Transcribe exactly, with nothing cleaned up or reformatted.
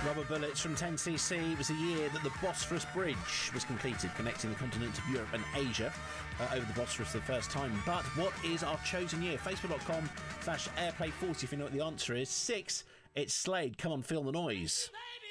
Rubber Bullets from ten C C was the year that the Bosphorus Bridge was completed, connecting the continents of Europe and Asia uh, over the Bosphorus for the first time. But what is our chosen year? Facebook.com slash Airplay40 if you know what the answer is. Six, it's Slade. Come on, feel the noise.